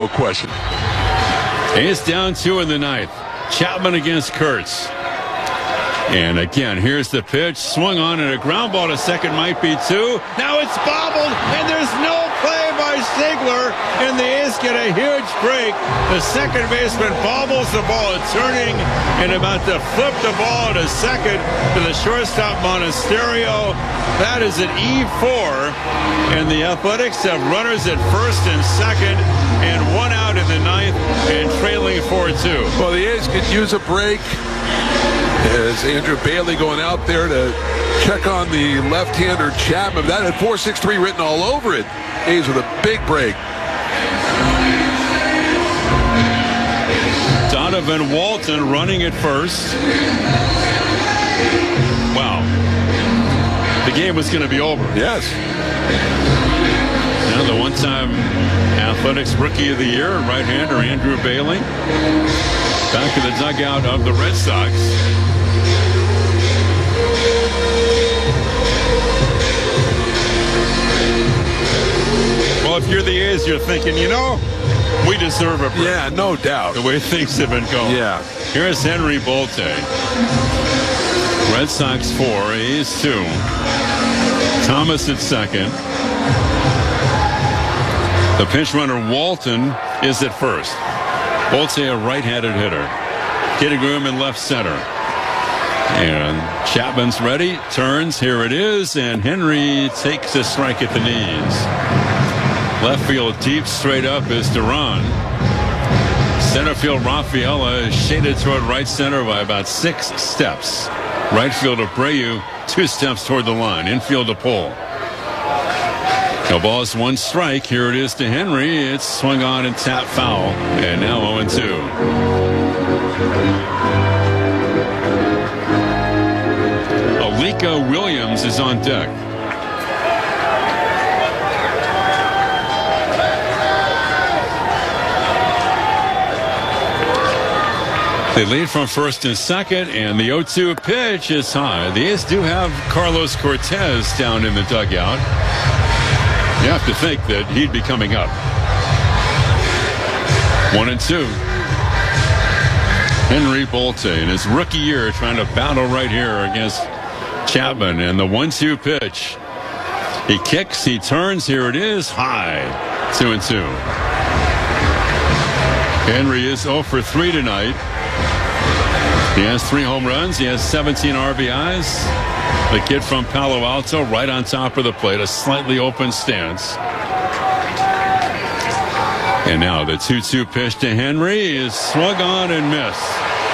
question. A's down 2 in the ninth. Chapman against Kurtz. And again, here's the pitch. Swung on, and a ground ball to second might be 2. Now it's bobbled, and there's no play by Ziegler, and the A's get a huge break. The second baseman bobbles the ball, turning and about to flip the ball to second to the shortstop Monasterio. That is an E4, and the Athletics have runners at first and second, and 1 out in the ninth, and trailing 4-2. Well, the A's could use a break. As Andrew Bailey going out there to check on the left-hander Chapman. That had 4.63 written all over it. A's with a big break. Donovan Walton running at first. Wow. The game was going to be over. Yes. Now the one-time Athletics Rookie of the Year, right-hander Andrew Bailey. Back in the dugout of the Red Sox. Well, if you're the A's, you're thinking, we deserve a break. Yeah, no doubt. The way things have been going. Yeah. Here's Henry Bolte. Red Sox 4, A's 2. Thomas at second. The pinch runner Walton is at first. Bolte, a right-handed hitter. Getting room in left center. And Chapman's ready. Turns. Here it is. And Henry takes a strike at the knees. Left field deep straight up is Duran. Center field Rafaela is shaded toward right center by about 6 steps. Right field Abreu 2 steps toward the line. Infield to Pull. The ball is 1 strike. Here it is to Henry. It's swung on and tapped foul. And now 0-2. Alika Williams is on deck. They lead from first and second, and the 0-2 pitch is high. The A's do have Carlos Cortez down in the dugout. You have to think that he'd be coming up. 1-2. Henry Bolte in his rookie year trying to battle right here against Chapman. And the 1-2 pitch. He kicks, he turns, here it is, high. 2-2. Henry is 0 for 3 tonight. He has 3 home runs. He has 17 RBIs. The kid from Palo Alto right on top of the plate. A slightly open stance. And now the 2-2 pitch to Henry is swung on and missed.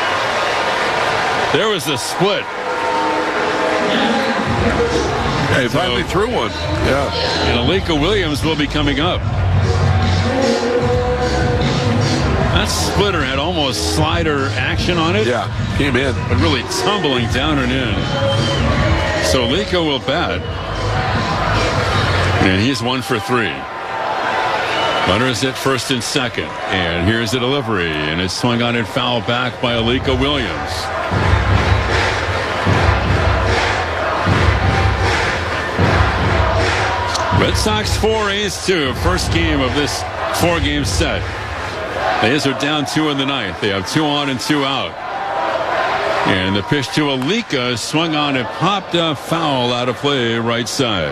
There was a split. Yeah, he finally threw one. Yeah. And Alika Williams will be coming up. That splitter had almost slider action on it. Yeah, came in. But really tumbling down and in. So Alika will bat. And he's 1 for 3. Runners at first and second. And here's the delivery. And it's swung on and foul back by Alika Williams. Red Sox 4, A's 2. First game of this 4-game set. The A's are down 2 in the ninth. They have 2 on and 2 out. And the pitch to Alika swung on and popped a foul out of play right side.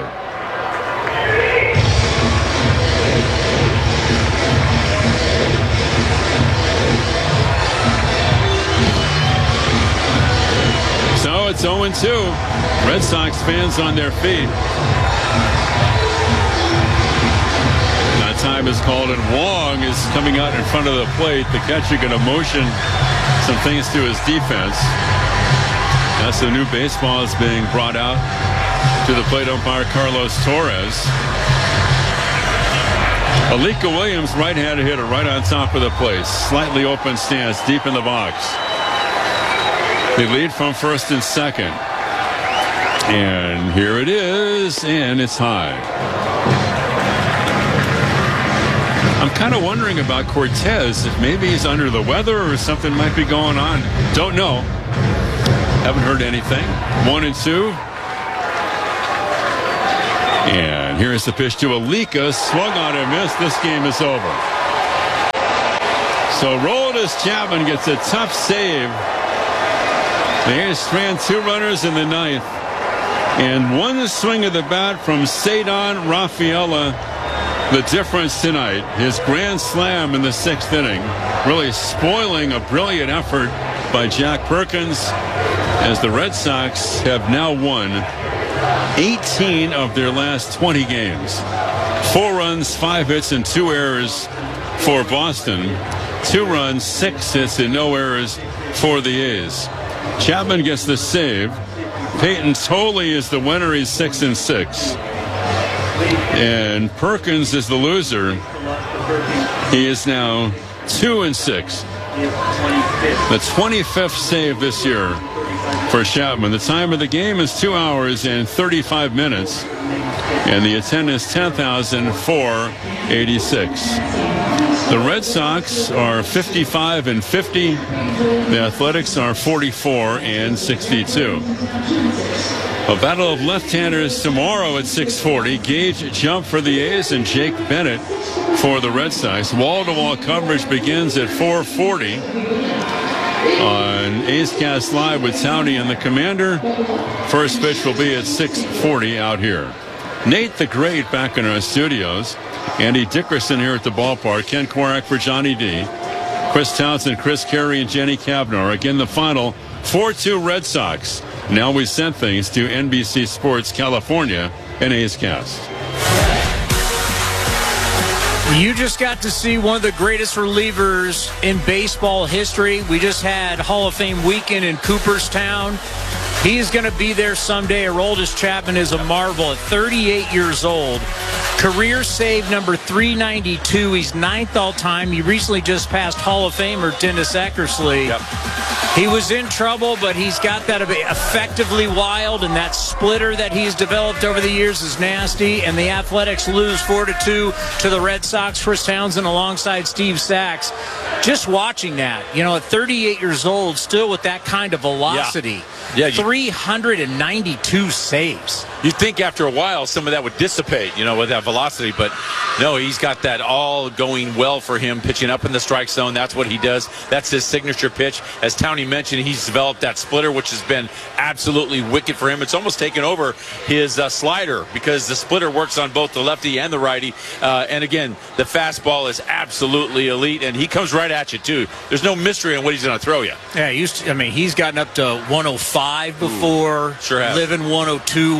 So it's 0-2. Red Sox fans on their feet. Time is called, and Wong is coming out in front of the plate. The catcher going to motion some things to his defense. That's the new baseball is being brought out to the plate umpire Carlos Torres. Alika Williams, right-handed hitter, right on top of the plate. Slightly open stance, deep in the box. They lead from first and second. And here it is, and it's high. I'm kind of wondering about Cortez, if maybe he's under the weather or something might be going on. Don't know. Haven't heard anything. 1-2. And here's the pitch to Alika. Swung on and missed. This game is over. So Aroldis Chapman gets a tough save. The A's strand 2 runners in the 9th. And one swing of the bat from Ceddanne Rafaela. The difference tonight, his grand slam in the 6th inning, really spoiling a brilliant effort by Jack Perkins, as the Red Sox have now won 18 of their last 20 games. 4 runs, 5 hits, and 2 errors for Boston. 2 runs, 6 hits, and no errors for the A's. Chapman gets the save. Peyton Tolle is the winner. He's 6-6. And Perkins is the loser. He is now 2-6. The 25th save this year for Chapman. The time of the game is 2 hours and 35 minutes. And the attendance 10,486. The Red Sox are 55-50. The Athletics are 44-62. A battle of left-handers tomorrow at 6:40. Gage Jump for the A's and Jake Bennett for the Red Sox. Wall-to-wall coverage begins at 4:40 on A's Cast Live with Townie and the Commander. First pitch will be at 6:40 out here. Nate the Great back in our studios. Andy Dickerson here at the ballpark. Ken Korak for Johnny D. Chris Townsend, Chris Carey, and Jenny Cavnar. Again, the final 4-2 Red Sox. Now we send things to NBC Sports California and A's Cast. You just got to see one of the greatest relievers in baseball history. We just had Hall of Fame weekend in Cooperstown. He's going to be there someday. Aroldis Chapman is a marvel at 38 years old. Career save number 392. He's 9th all-time. He recently just passed Hall of Famer Dennis Eckersley. Yep. He was in trouble, but he's got that effectively wild, and that splitter that he's developed over the years is nasty. And the Athletics lose 4-2 to the Red Sox. Chris Townsend alongside Steve Sachs. Just watching that, at 38 years old, still with that kind of velocity. Yeah, 392 saves. You'd think after a while some of that would dissipate, with that velocity. But no, he's got that all going well for him, pitching up in the strike zone. That's what he does. That's his signature pitch. As Townie mentioned, he's developed that splitter, which has been absolutely wicked for him. It's almost taken over his slider because the splitter works on both the lefty and the righty. And again, the fastball is absolutely elite, and he comes right at you, too. There's no mystery on what he's going to throw you. Yeah, he's gotten up to 105 before, sure has. Living 102,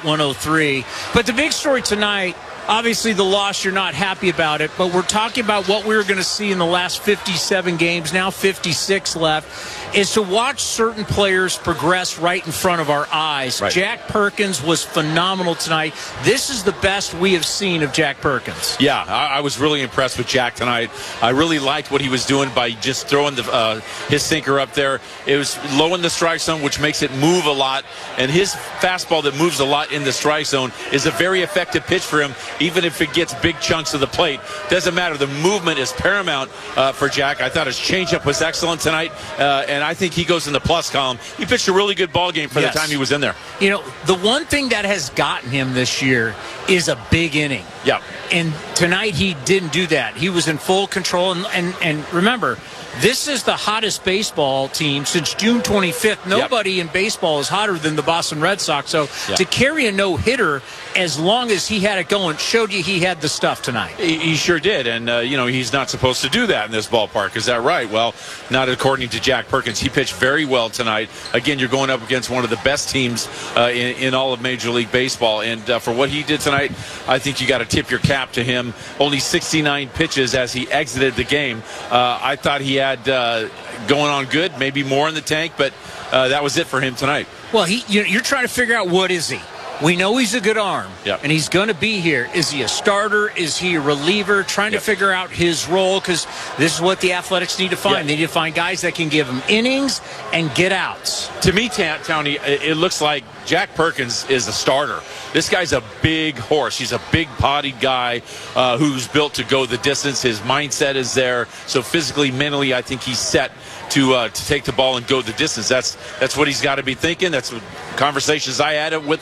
103. But the big story tonight, obviously the loss, you're not happy about it, but we're talking about what we were going to see in the last 57 games, now 56 left, is to watch certain players progress right in front of our eyes. Right. Jack Perkins was phenomenal tonight. This is the best we have seen of Jack Perkins. Yeah, I was really impressed with Jack tonight. I really liked what he was doing by just throwing his sinker up there. It was low in the strike zone, which makes it move a lot, and his fastball that moves a lot in the strike zone is a very effective pitch for him. Even if it gets big chunks of the plate, doesn't matter. The movement is paramount for Jack. I thought his changeup was excellent tonight, and I think he goes in the plus column. He pitched a really good ball game for the time he was in there. The one thing that has gotten him this year is a big inning. Yeah. And tonight he didn't do that. He was in full control. And remember, this is the hottest baseball team since June 25th. Nobody in baseball is hotter than the Boston Red Sox. So to carry a no-hitter as long as he had it going showed you he had the stuff tonight. He sure did. And, he's not supposed to do that in this ballpark. Is that right? Well, not according to Jack Perkins. He pitched very well tonight. Again, you're going up against one of the best teams in all of Major League Baseball. And for what he did tonight, I think you got to tip your cap to him. Only 69 pitches as he exited the game. I thought he had going on good, maybe more in the tank, but that was it for him tonight. Well, you're trying to figure out what is he. We know he's a good arm, and he's going to be here. Is he a starter? Is he a reliever? Trying to figure out his role, because this is what the Athletics need to find. They need to find guys that can give him innings and get outs. To me, Townie, it looks like Jack Perkins is a starter. This guy's a big horse. He's a big-bodied guy who's built to go the distance. His mindset is there. So physically, mentally, I think he's set to take the ball and go the distance. That's what he's got to be thinking. That's what conversations I had with him before.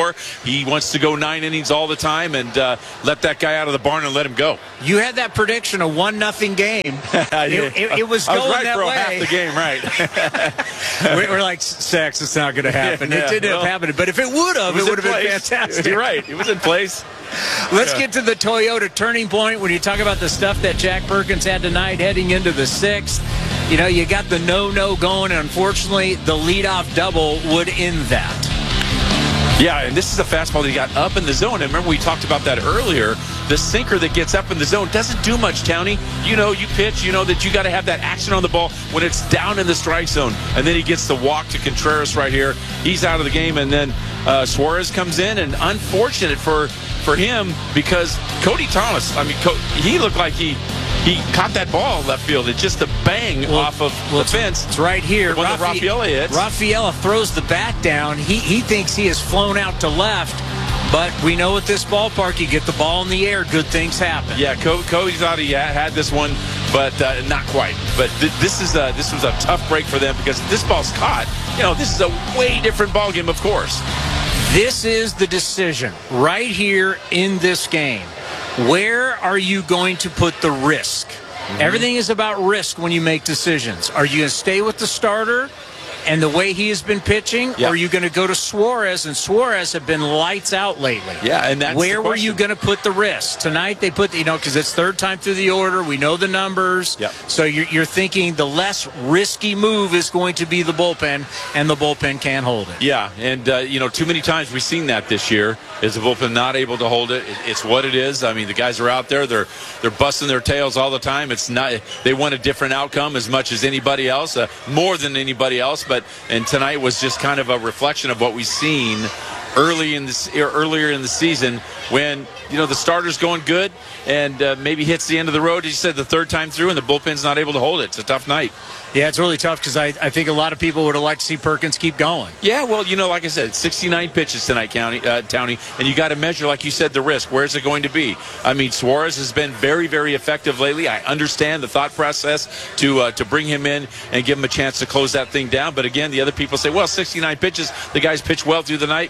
more. He wants to go 9 innings all the time and let that guy out of the barn and let him go. You had that prediction, a 1-0 game. It was going I was right that for way. half the game, right? We're like, Sex, it's not going to happen. Yeah, it didn't end up happening. But if it would have, it would have been fantastic. You're right. It was in place. Let's get to the Toyota turning point when you talk about the stuff that Jack Perkins had tonight heading into the 6th. You know, you got the no-no going, and unfortunately, the leadoff double would end that. Yeah, and this is a fastball that he got up in the zone. And remember, we talked about that earlier. The sinker that gets up in the zone doesn't do much, Townie. You know, you pitch, you know that you got to have that action on the ball when it's down in the strike zone. And then he gets the walk to Contreras right here. He's out of the game, and then Suarez comes in, and unfortunate for him because Cody Thomas, I mean, he looked like he caught that ball left field. It's just a bang off of the fence. It's right here. The one that Rafaela hits. Rafaela throws the bat down. He thinks he has flown out to left, but we know at this ballpark, you get the ball in the air, good things happen. Yeah, Cody thought he had this one, but not quite. But this was a tough break for them because if this ball's caught, you know, this is a way different ball game, of course. This is the decision right here in this game. Where are you going to put the risk? Everything is about risk when you make decisions. Are you going to stay with the starter and the way he has been pitching, or are you going to go to Suarez? And Suarez have been lights out lately. Yeah, and that's where were you going to put the risk? Tonight they put, because it's third time through the order. We know the numbers. Yep. So you're thinking the less risky move is going to be the bullpen, and the bullpen can't hold it. Yeah, and, too many times we've seen that this year. Is the bullpen not able to hold it? It's what it is. I mean, the guys are out there. They're busting their tails all the time. It's not. They want a different outcome as much as anybody else, more than anybody else. And tonight was just kind of a reflection of what we've seen earlier in the season when the starter's going good and maybe hits the end of the road. As you said, the third time through, and the bullpen's not able to hold it. It's a tough night. Yeah, it's really tough because I think a lot of people would have liked to see Perkins keep going. Yeah, well, like I said, 69 pitches tonight, Townie, and you got to measure, like you said, the risk. Where's it going to be? I mean, Suarez has been very, very effective lately. I understand the thought process to bring him in and give him a chance to close that thing down. But again, the other people say, well, 69 pitches, the guys pitch well through the night.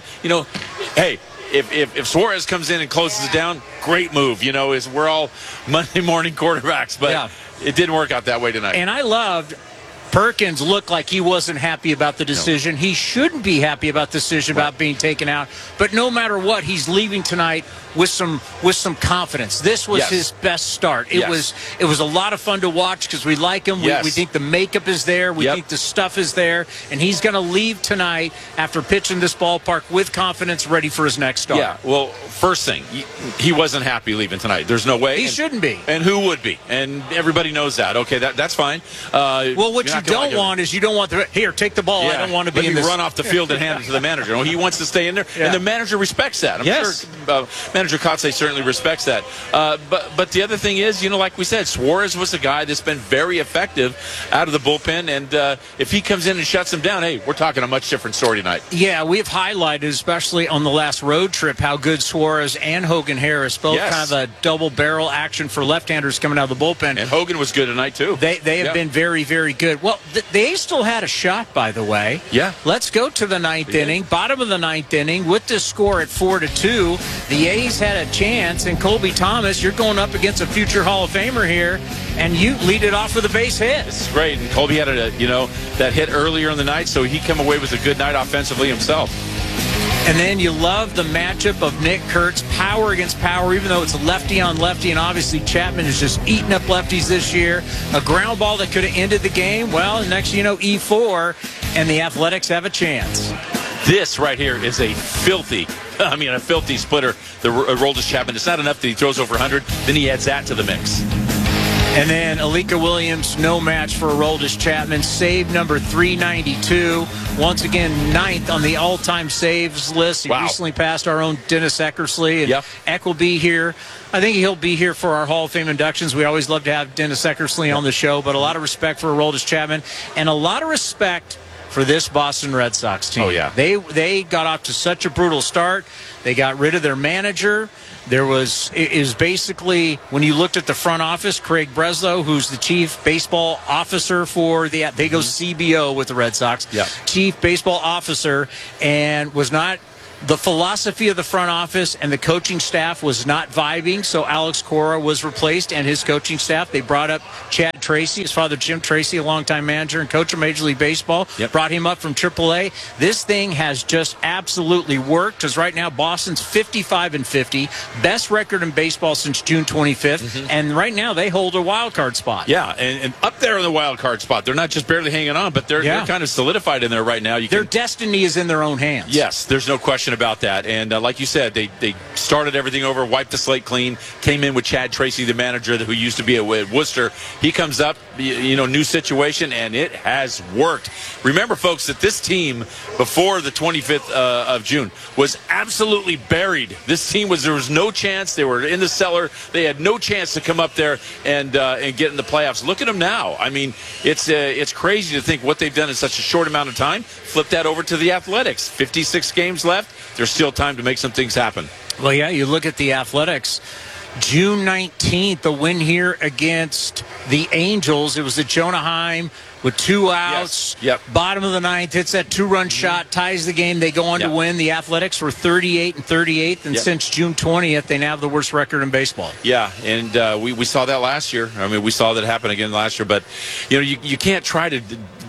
Hey, if Suarez comes in and closes it down, great move. We're all Monday morning quarterbacks, but it didn't work out that way tonight. And I loved Perkins looked like he wasn't happy about the decision. No. He shouldn't be happy about the decision about being taken out. But no matter what, he's leaving tonight with some confidence. This was his best start. It was a lot of fun to watch because we like him. We think the makeup is there. We think the stuff is there. And he's going to leave tonight after pitching this ballpark with confidence, ready for his next start. Yeah, well, first thing, he wasn't happy leaving tonight. There's no way. He shouldn't be. And who would be? And everybody knows that. Okay, that's fine. Well, what you don't want is you don't want here, take the ball. I don't want to be in this. Run off the field and hand it to the manager. He wants to stay in there, and the manager respects that. I'm sure Manager Kotze certainly respects that. But the other thing is, like we said, Suarez was a guy that's been very effective out of the bullpen, and if he comes in and shuts him down, hey, we're talking a much different story tonight. Yeah, we've highlighted, especially on the last road trip, how good Suarez and Hogan Harris, both kind of a double barrel action for left-handers coming out of the bullpen. And Hogan was good tonight, too. They have been very, very good. Well, the A's still had a shot, by the way. Yeah. Let's go to the ninth inning. Bottom of the ninth inning. With this score at 4-2, the A's had a chance. And Colby Thomas, you're going up against a future Hall of Famer here, and you lead it off with a base hit. This is great. And Colby had that hit earlier in the night, so he came away with a good night offensively himself. And then you love the matchup of Nick Kurtz, power against power, even though it's lefty on lefty, and obviously Chapman is just eating up lefties this year. A ground ball that could have ended the game. Well, next thing you know, E4, and the Athletics have a chance. This right here is a filthy splitter. The Aroldis Chapman. It's not enough that he throws over 100. Then he adds that to the mix. And then Alika Williams, no match for Aroldis Chapman. Save number 392. Once again, ninth on the all-time saves list. He recently passed our own Dennis Eckersley. And Eck will be here. I think he'll be here for our Hall of Fame inductions. We always love to have Dennis Eckersley on the show. But a lot of respect for Aroldis Chapman. And a lot of respect for this Boston Red Sox team. Oh, yeah. They got off to such a brutal start. They got rid of their manager. It was basically, when you looked at the front office, Craig Breslow, who's the chief baseball officer for they go CBO with the Red Sox, chief baseball officer, and was not the philosophy of the front office and the coaching staff was not vibing, so Alex Cora was replaced and his coaching staff. They brought up Chad Tracy, his father Jim Tracy, a longtime manager and coach of Major League Baseball, brought him up from AAA. This thing has just absolutely worked, because right now Boston's 55-50, best record in baseball since June 25th, and right now they hold a wild card spot. Yeah, and up there in the wild card spot. They're not just barely hanging on, but they're kind of solidified in there right now. Their destiny is in their own hands. Yes, there's no question about that. And like you said, they started everything over, wiped the slate clean, came in with Chad Tracy, the manager who used to be at Worcester. He comes up, new situation, and it has worked. Remember, folks, that this team before the 25th of June was absolutely buried. This team there was no chance. They were in the cellar. They had no chance to come up there and get in the playoffs. Look at them now. I mean, it's crazy to think what they've done in such a short amount of time. Flip that over to the Athletics. 56 games left. There's still time to make some things happen. Well, yeah, you look at the Athletics. June 19th, a win here against the Angels. It was at Jonah Heim with 2 outs. Yes. Yep. Bottom of the ninth, hits that 2-run shot, ties the game. They go on to win. The Athletics were 38-38, and since June 20th, they now have the worst record in baseball. Yeah, and we saw that last year. I mean, we saw that happen again last year. But, you can't try to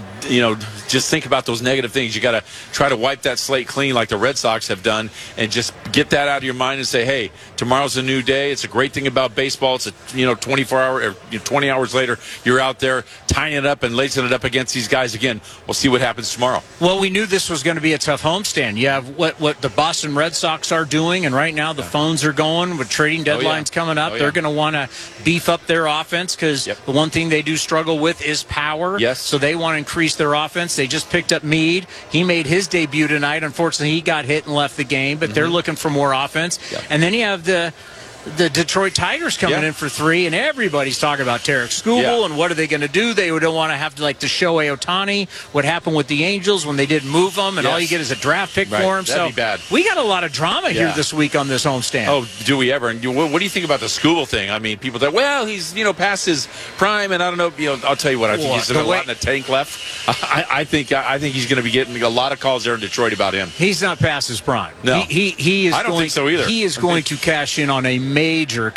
just think about those negative things. You got to try to wipe that slate clean like the Red Sox have done, and just get that out of your mind and say, hey, tomorrow's a new day. It's a great thing about baseball. It's a 24-hour or 20 hours later, you're out there tying it up and lacing it up against these guys again. We'll see what happens tomorrow. Well, we knew this was going to be a tough homestand. You have what the Boston Red Sox are doing, and right now the phones are going with trading deadlines coming up. They're going to want to beef up their offense, because the one thing they do struggle with is power. Yes. So they want to increase their offense. They just picked up Meade. He made his debut tonight. Unfortunately, he got hit and left the game, but they're looking for more offense. And then you have the Detroit Tigers coming in for 3, and everybody's talking about Tarek Skubal and what are they going to do? They don't want to have to, like the Shohei Ohtani, what happened with the Angels when they didn't move him, and all you get is a draft pick for him. That'd be bad. We got a lot of drama here this week on this homestand. Oh, do we ever? And what do you think about the Skubal thing? I mean, people say, well, he's past his prime, and I don't know. I'll tell you what, I think he's got a lot in the tank left. I think he's going to be getting a lot of calls there in Detroit about him. He's not past his prime. No, he is. I don't think so either. He is going to cash in on a major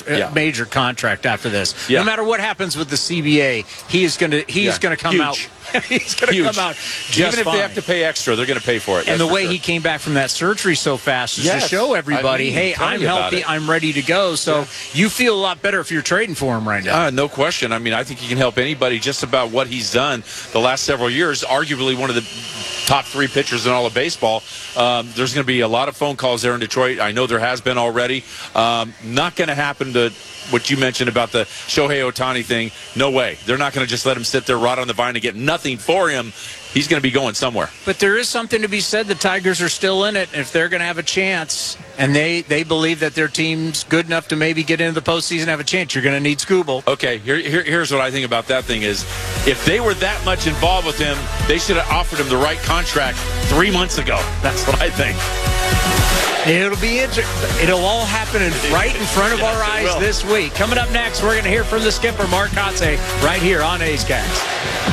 contract after this. No matter what happens with the CBA, he's going to come out. He's going to come out just even if fine. they have to pay extra, they're going to pay for it. And the way he came back from that surgery so fast is to show everybody, hey, I'm healthy, I'm ready to go. So you feel a lot better if you're trading for him right now. No question. I mean, I think he can help anybody just about what he's done the last several years. Arguably one of the top 3 pitchers in all of baseball. There's going to be a lot of phone calls there in Detroit. I know there has been already. Not going to happen to what you mentioned about the Shohei Ohtani thing. No way. They're not going to just let him sit there rot on the vine and get nothing for him. He's going to be going somewhere. But there is something to be said. The Tigers are still in it. If they're going to have a chance, and they believe that their team's good enough to maybe get into the postseason and have a chance, you're going to need Skubal. Okay, here's what I think about that thing is, if they were that much involved with him, they should have offered him the right contract 3 months ago. That's what I think. It'll be interesting. It'll all happen right in front of our eyes this week. Coming up next, we're going to hear from the skipper, Mark Kotsay, right here on A's Cast.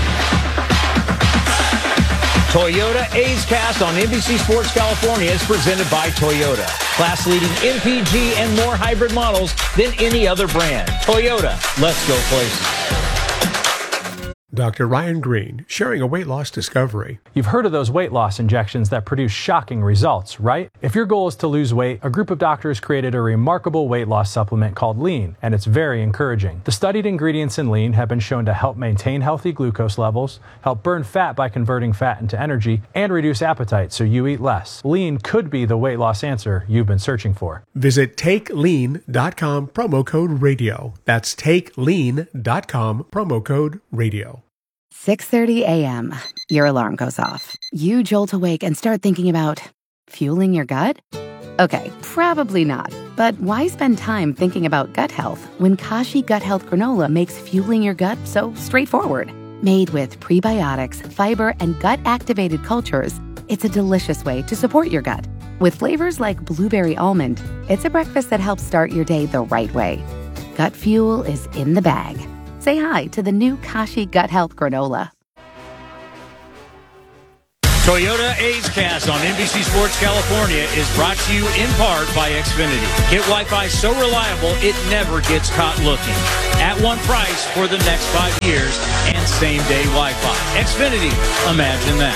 Toyota A's Cast on NBC Sports California is presented by Toyota. Class-leading MPG and more hybrid models than any other brand. Toyota, let's go places. Dr. Ryan Green, sharing a weight loss discovery. You've heard of those weight loss injections that produce shocking results, right? If your goal is to lose weight, a group of doctors created a remarkable weight loss supplement called Lean, and it's very encouraging. The studied ingredients in Lean have been shown to help maintain healthy glucose levels, help burn fat by converting fat into energy, and reduce appetite so you eat less. Lean could be the weight loss answer you've been searching for. Visit TakeLean.com, promo code radio. That's TakeLean.com, promo code radio. 6:30 a.m. Your alarm goes off. You jolt awake and start thinking about fueling your gut? Okay, probably not. But why spend time thinking about gut health when Kashi Gut Health Granola makes fueling your gut so straightforward? Made with prebiotics, fiber, and gut-activated cultures, it's a delicious way to support your gut. With flavors like blueberry almond, it's a breakfast that helps start your day the right way. Gut fuel is in the bag. Say hi to the new Kashi Gut Health Granola. Toyota A's Cast on NBC Sports California is brought to you in part by Xfinity. Get Wi-Fi so reliable it never gets caught looking. At one price for the next 5 years and same-day Wi-Fi. Xfinity, imagine that.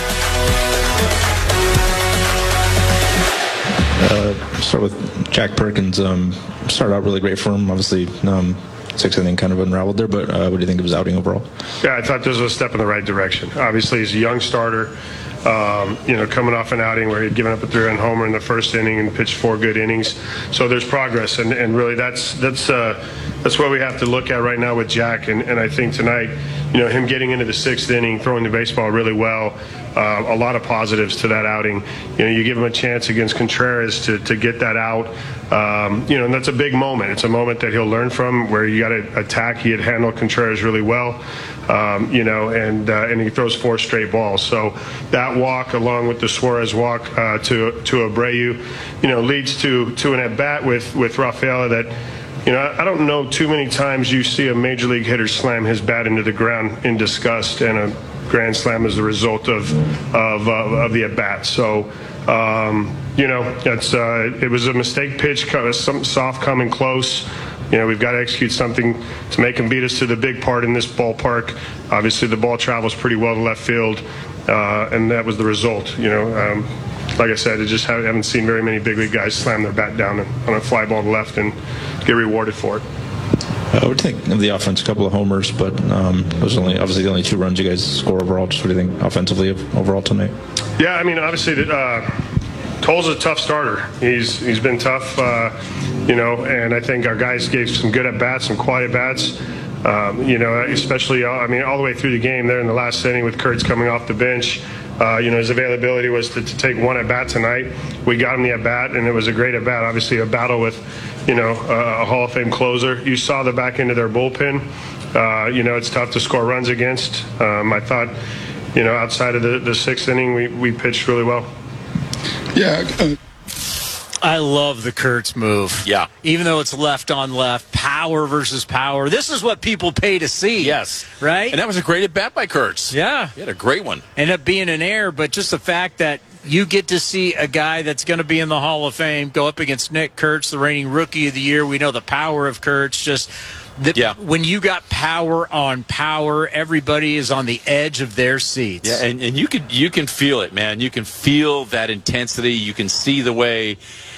Start with Jack Perkins. Started out really great for him. Obviously, sixth inning kind of unraveled there, but what do you think of his outing overall? Yeah, I thought this was a step in the right direction. Obviously, he's a young starter. Coming off an outing where he'd given up a 3-run homer in the first inning and pitched 4 good innings. So there's progress, and really that's what we have to look at right now with Jack. And I think tonight, him getting into the 6th inning, throwing the baseball really well, a lot of positives to that outing. You give him a chance against Contreras to get that out. And that's a big moment. It's a moment that he'll learn from, where you got to attack. He had handled Contreras really well. And he throws 4 straight balls. So that walk, along with the Suarez walk to Abreu, leads to an at-bat with Rafaela that, I don't know too many times you see a major league hitter slam his bat into the ground in disgust, and a grand slam as the result of the at-bat. So, it was a mistake pitch, something soft coming close. We've got to execute something to make him beat us to the big part in this ballpark. Obviously, the ball travels pretty well to left field, and that was the result. Like I said, I just haven't seen very many big league guys slam their bat down on a fly ball to left and get rewarded for it. What do you think of the offense? A couple of homers, but those are obviously the only 2 runs you guys score overall. Just what do you think offensively overall tonight? Yeah, obviously Toll's a tough starter. He's been tough, and I think our guys gave some good at-bats, some quality at-bats, especially, all the way through the game there in the last inning with Kurtz coming off the bench. His availability was to take 1 at-bat tonight. We got him the at-bat, and it was a great at-bat. Obviously, a battle with, a Hall of Fame closer. You saw the back end of their bullpen. It's tough to score runs against. I thought, outside of the 6th inning, we pitched really well. Yeah. I love the Kurtz move. Yeah. Even though it's left on left, power versus power. This is what people pay to see. Yes. Right? And that was a great at-bat by Kurtz. Yeah. He had a great one. Ended up being an error, but just the fact that you get to see a guy that's going to be in the Hall of Fame go up against Nick Kurtz, the reigning Rookie of the Year. We know the power of Kurtz. When you got power on power, everybody is on the edge of their seats. Yeah, and you can feel it, man. You can feel that intensity. You can see the way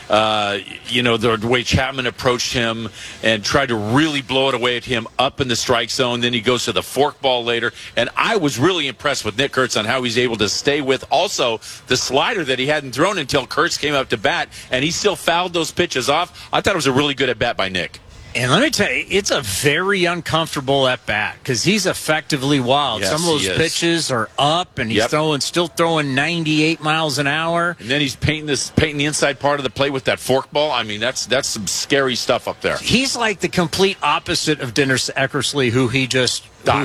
the way Chapman approached him and tried to really blow it away at him up in the strike zone. Then he goes to the forkball later. And I was really impressed with Nick Kurtz on how he's able to stay with also the slider that he hadn't thrown until Kurtz came up to bat, and he still fouled those pitches off. I thought it was a really good at-bat by Nick. And let me tell you, it's a very uncomfortable at-bat because he's effectively wild. Yes, some of those pitches are up, and he's still throwing 98 miles an hour. And then he's painting the inside part of the plate with that forkball. That's some scary stuff up there. He's like the complete opposite of Dennis Eckersley, who he just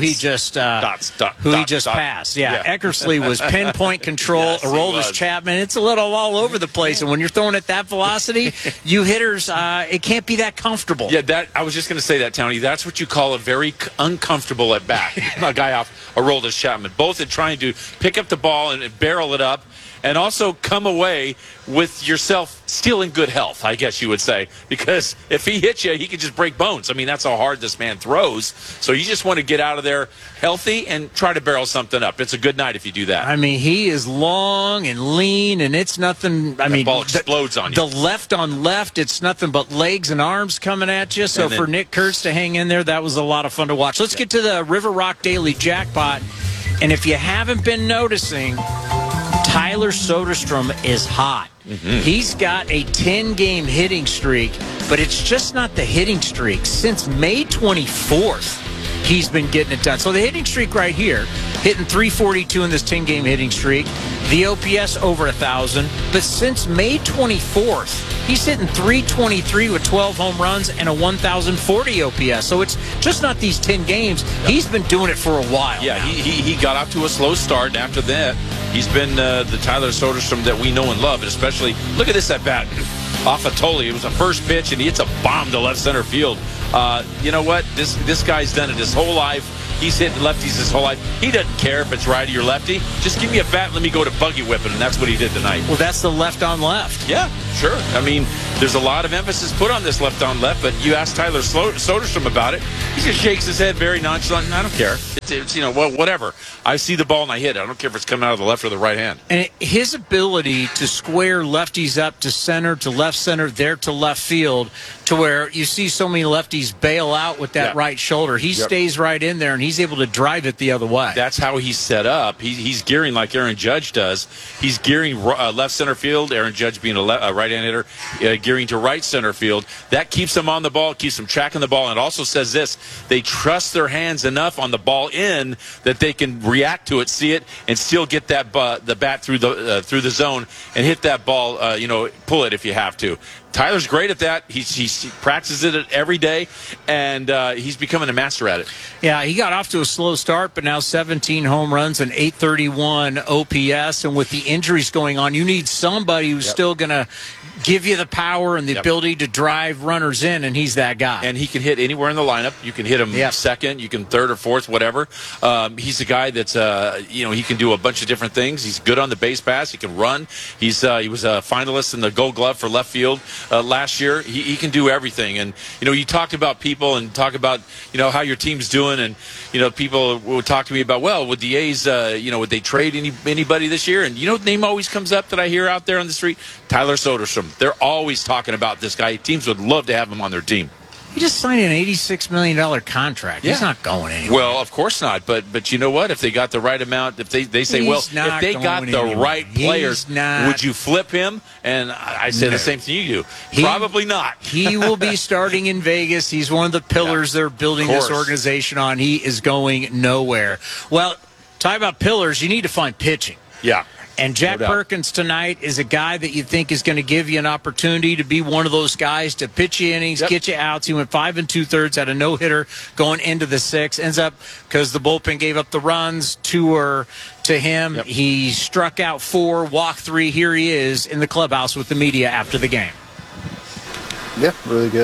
passed. Yeah, Eckersley was pinpoint control. Yes, Aroldis Chapman, it's a little all over the place. And when you're throwing at that velocity, you hitters, it can't be that comfortable. Yeah, I was just going to say that, Tony. That's what you call a very uncomfortable at bat. A guy off Aroldis Chapman, both in trying to pick up the ball and barrel it up, and also come away with yourself still in good health, I guess you would say. Because if he hits you, he could just break bones. That's how hard this man throws. So you just want to get out of there healthy and try to barrel something up. It's a good night if you do that. He is long and lean, and it's nothing. The ball explodes on you. The left on left, it's nothing but legs and arms coming at you. So for Nick Kurtz to hang in there, that was a lot of fun to watch. Let's get to the River Rock Daily Jackpot. And if you haven't been noticing, Tyler Soderstrom is hot. Mm-hmm. He's got a 10-game hitting streak, but it's just not the hitting streak. Since May 24th, he's been getting it done. So the hitting streak right here, hitting 342 in this 10-game hitting streak. The OPS over 1,000. But since May 24th, he's hitting 323 with 12 home runs and a 1,040 OPS. So it's just not these 10 games. He's been doing it for a while. Yeah, he got off to a slow start, and after that, he's been the Tyler Soderstrom that we know and love. And especially, look at this at bat off of Tolley. It was a first pitch, and he hits a bomb to left center field. You know what? This guy's done it his whole life. He's hitting lefties his whole life. He doesn't care if it's righty or lefty. Just give me a bat, let me go to buggy whipping, and that's what he did tonight. Well, that's the left on left. Yeah, sure. I mean, there's a lot of emphasis put on this left on left, but you ask Tyler Soderstrom about it, he just shakes his head very nonchalant, and I don't care. It's whatever. I see the ball and I hit it. I don't care if it's coming out of the left or the right hand. And his ability to square lefties up to center, to left center, there to left field, to where you see so many lefties bail out with that right shoulder. He stays right in there, and he's able to drive it the other way. That's how he's set up. He's gearing like Aaron Judge does. He's gearing left center field, Aaron Judge being a right-hand hitter, gearing to right center field. That keeps them on the ball, keeps them tracking the ball, and it also says this: they trust their hands enough on the ball in that they can react to it, see it, and still get that the bat through the zone and hit that ball, pull it if you have to. Tyler's great at that. He practices it every day, and he's becoming a master at it. Yeah, he got off to a slow start, but now 17 home runs and 831 OPS. And with the injuries going on, you need somebody who's still going to give you the power and the ability to drive runners in, and he's that guy. And he can hit anywhere in the lineup. You can hit him second, you can third or fourth, whatever. He's a guy that's, he can do a bunch of different things. He's good on the base pass. He can run. He was a finalist in the Gold Glove for left field last year. He can do everything. And, you talked about people and talk about, how your team's doing. And, people would talk to me about, well, would the A's, would they trade anybody this year? And, the name always comes up that I hear out there on the street, Tyler Soderstrom. They're always talking about this guy. Teams would love to have him on their team. He just signed an $86 million contract. He's not going anywhere. Well, of course not. But you know what? If they got the right amount, if they say, if they got the right players, would you flip him? And I say the same thing you do. Probably not. He will be starting in Vegas. He's one of the pillars they're building this organization on. He is going nowhere. Well, talk about pillars. You need to find pitching. Yeah. And Jack Perkins tonight is a guy that you think is going to give you an opportunity to be one of those guys to pitch you innings, get you outs. He went 5 2/3, had a no-hitter going into the sixth. Ends up, because the bullpen gave up the runs, 2 were to him. He struck out 4, walked 3. Here he is in the clubhouse with the media after the game. Yeah, really good.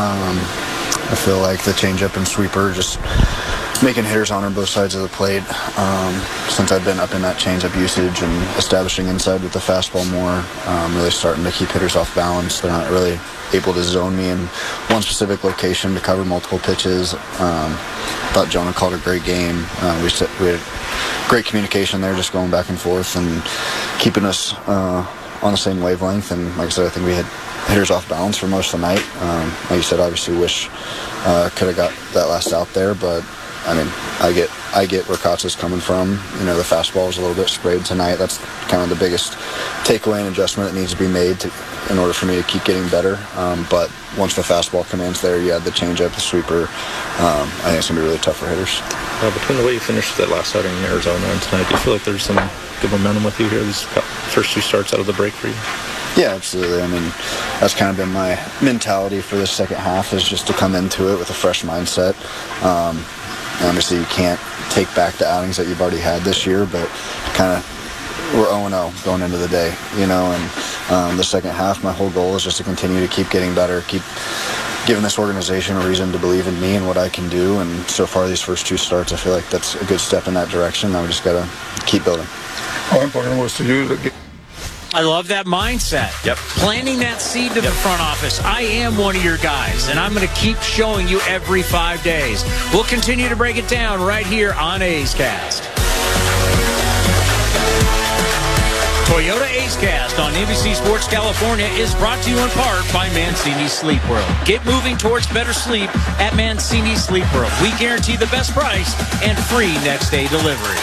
I feel like the changeup and sweeper just making hitters honor both sides of the plate. Since I've been up in that changeup usage and establishing inside with the fastball more, really starting to keep hitters off balance. They're not really able to zone me in one specific location to cover multiple pitches. Thought Jonah called a great game. We had great communication there, just going back and forth and keeping us on the same wavelength. And like I said, I think we had hitters off balance for most of the night. Like you said, obviously wish could have got that last out there, but I mean, I get where Kotza's coming from. The fastball is a little bit sprayed tonight. That's kind of the biggest takeaway and adjustment that needs to be made in order for me to keep getting better. But once the fastball commands there, you add the changeup, the sweeper. I think it's going to be really tough for hitters. Between the way you finished that last outing in Arizona and tonight, do you feel like there's some good momentum with you here, these first 2 starts out of the break for you? Yeah, absolutely. I mean, that's kind of been my mentality for the second half, is just to come into it with a fresh mindset. Obviously, you can't take back the outings that you've already had this year, but we're 0-0 going into the day, and the second half, my whole goal is just to continue to keep getting better, keep giving this organization a reason to believe in me and what I can do. And so far, these first 2 starts, I feel like that's a good step in that direction. Now we just got to keep building. How important was to you to get... I love that mindset. Planting that seed to the front office. I am one of your guys, and I'm going to keep showing you every 5 days. We'll continue to break it down right here on A's Cast. Toyota A's Cast on NBC Sports California is brought to you in part by Mancini Sleep World. Get moving towards better sleep at Mancini Sleep World. We guarantee the best price and free next-day delivery.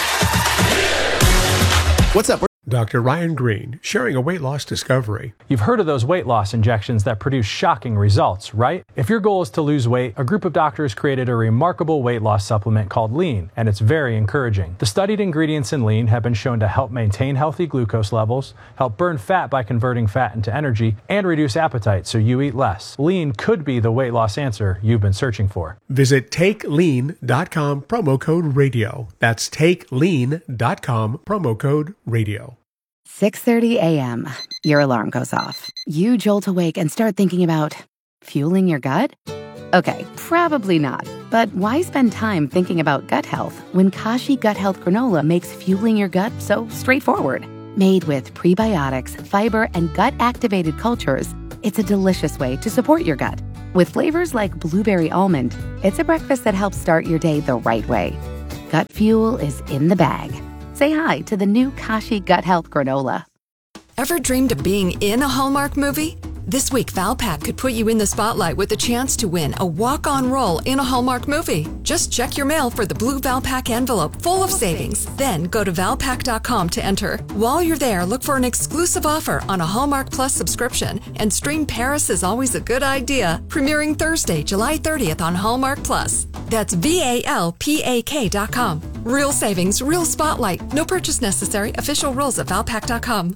What's up? Dr. Ryan Green, sharing a weight loss discovery. You've heard of those weight loss injections that produce shocking results, right? If your goal is to lose weight, a group of doctors created a remarkable weight loss supplement called Lean, and it's very encouraging. The studied ingredients in Lean have been shown to help maintain healthy glucose levels, help burn fat by converting fat into energy, and reduce appetite so you eat less. Lean could be the weight loss answer you've been searching for. Visit TakeLean.com, promo code radio. That's TakeLean.com, promo code radio. 6:30 a.m. Your alarm goes off. You jolt awake and start thinking about fueling your gut? Okay, probably not. But why spend time thinking about gut health when Kashi Gut Health Granola makes fueling your gut so straightforward? Made with prebiotics, fiber, and gut-activated cultures, it's a delicious way to support your gut. With flavors like blueberry almond, it's a breakfast that helps start your day the right way. Gut fuel is in the bag. Say hi to the new Kashi Gut Health Granola. Ever dreamed of being in a Hallmark movie? This week, Valpak could put you in the spotlight with a chance to win a walk-on role in a Hallmark movie. Just check your mail for the blue Valpak envelope full of savings. Then go to Valpak.com to enter. While you're there, look for an exclusive offer on a Hallmark Plus subscription and stream Paris is Always a Good Idea, premiering Thursday, July 30th on Hallmark Plus. That's VALPAK.com. Real savings, real spotlight. No purchase necessary. Official rules at Valpak.com.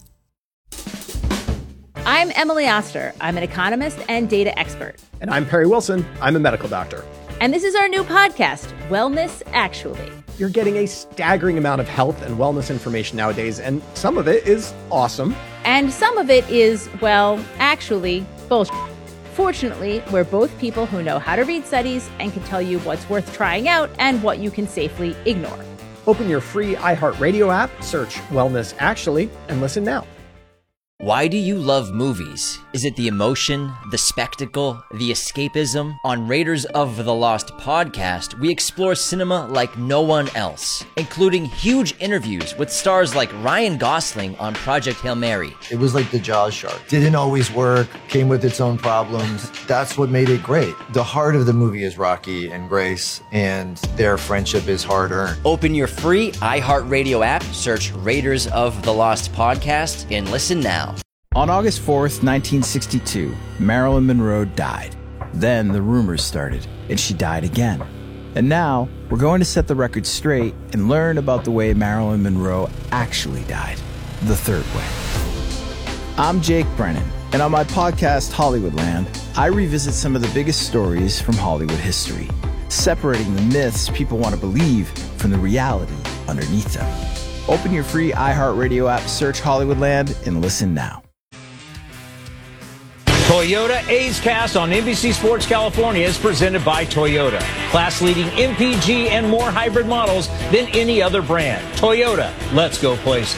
I'm Emily Oster. I'm an economist and data expert. And I'm Perry Wilson. I'm a medical doctor. And this is our new podcast, Wellness Actually. You're getting a staggering amount of health and wellness information nowadays, and some of it is awesome. And some of it is, well, actually, bullshit. Fortunately, we're both people who know how to read studies and can tell you what's worth trying out and what you can safely ignore. Open your free iHeartRadio app, search Wellness Actually, and listen now. Why do you love movies? Is it the emotion, the spectacle, the escapism? On Raiders of the Lost podcast, we explore cinema like no one else, including huge interviews with stars like Ryan Gosling on Project Hail Mary. It was like the Jaws shark. Didn't always work, came with its own problems. That's what made it great. The heart of the movie is Rocky and Grace, and their friendship is hard-earned. Open your free iHeartRadio app, search Raiders of the Lost podcast, and listen now. On August 4th, 1962, Marilyn Monroe died. Then the rumors started, and she died again. And now, we're going to set the record straight and learn about the way Marilyn Monroe actually died, the third way. I'm Jake Brennan, and on my podcast, Hollywoodland, I revisit some of the biggest stories from Hollywood history, separating the myths people want to believe from the reality underneath them. Open your free iHeartRadio app, search Hollywoodland, and listen now. Toyota A's Cast on NBC Sports California is presented by Toyota. Class-leading MPG and more hybrid models than any other brand. Toyota, let's go places.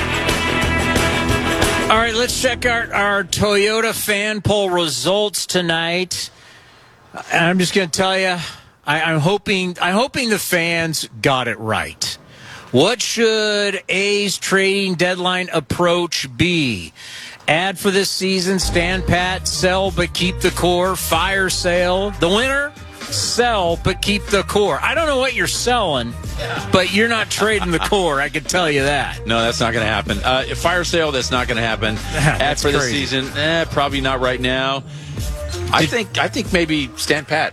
All right, let's check out our Toyota fan poll results tonight. And I'm just going to tell you, I'm hoping the fans got it right. What should A's trading deadline approach be? Add for this season, stand pat, sell but keep the core, fire sale. The winner, sell but keep the core. I don't know what you're selling, but you're not trading the core, I can tell you that. No, that's not going to happen. Fire sale, that's not going to happen. Add for this season, probably not right now. I think maybe stand pat.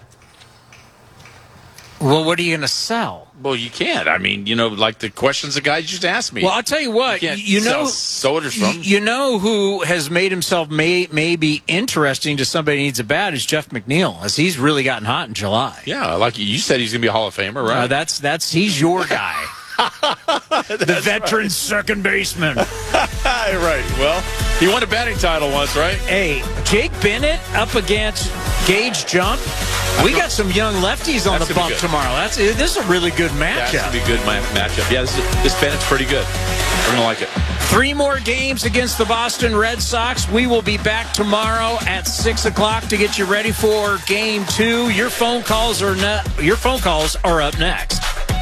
Well, what are you going to sell? Well, you can't. I mean, like the questions the guys just asked me. Well, I'll tell you what. You know who has made himself maybe interesting to somebody who needs a bat is Jeff McNeil, as he's really gotten hot in July. Yeah, like you said, he's going to be a Hall of Famer, right? He's your guy. The veteran second baseman. Right. Well, he won a batting title once, right? Hey, Jake Bennett up against Gage Jump. We got some young lefties on the bump tomorrow. This is a really good matchup. That's going to be a good matchup. Yeah, this Bennett's pretty good. We're going to like it. 3 more games against the Boston Red Sox. We will be back tomorrow at 6 o'clock to get you ready for Game 2. Your phone calls are up next.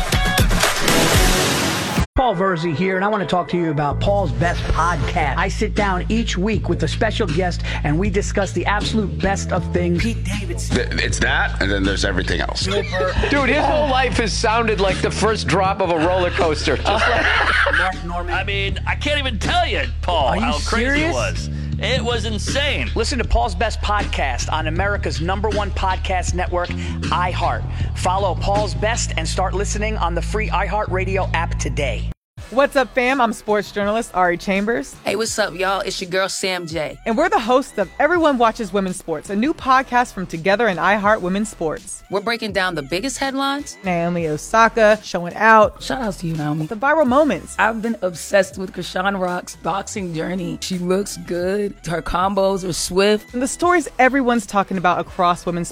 Paul Verzi here, and I want to talk to you about Paul's Best Podcast. I sit down each week with a special guest, and we discuss the absolute best of things. Pete Davidson. It's that, and then there's everything else. Dude, his whole life has sounded like the first drop of a roller coaster. Just like Mark Norman. I mean, I can't even tell you, Paul, how crazy it was. It was insane. Listen to Paul's Best Podcast on America's #1 podcast network, iHeart. Follow Paul's Best and start listening on the free iHeartRadio app today. What's up, fam? I'm sports journalist Ari Chambers. Hey, what's up, y'all? It's your girl, Sam J. And we're the hosts of Everyone Watches Women's Sports, a new podcast from Together and iHeart Women's Sports. We're breaking down the biggest headlines. Naomi Osaka showing out. Shout out to you, Naomi. The viral moments. I've been obsessed with Krishan Rock's boxing journey. She looks good. Her combos are swift. And the stories everyone's talking about across women's sports.